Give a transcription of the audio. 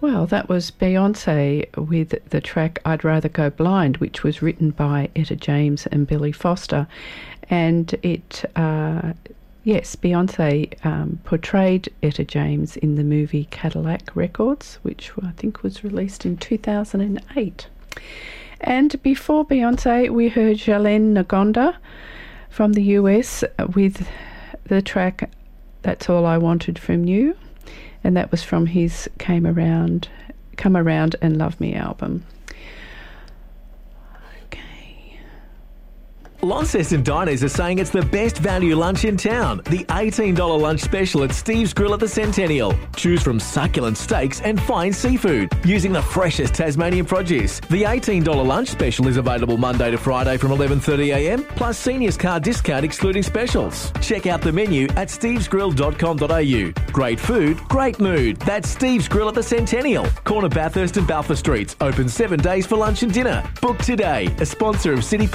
Well, that was Beyonce with the track I'd Rather Go Blind, which was written by Etta James and Billy Foster. And Beyonce portrayed Etta James in the movie Cadillac Records, which I think was released in 2008. And before Beyonce, we heard Jalen Ngonda from the US with the track That's All I Wanted From You. And that was from his Come Around and Love Me album. Launceston Diners are saying it's the best value lunch in town. The $18 lunch special at Steve's Grill at the Centennial. Choose from succulent steaks and fine seafood using the freshest Tasmanian produce. The $18 lunch special is available Monday to Friday from 11:30am, plus seniors card discount excluding specials. Check out the menu at stevesgrill.com.au. Great food, great mood. That's Steve's Grill at the Centennial. Corner Bathurst and Balfour Streets. Open 7 days for lunch and dinner. Book today. A sponsor of City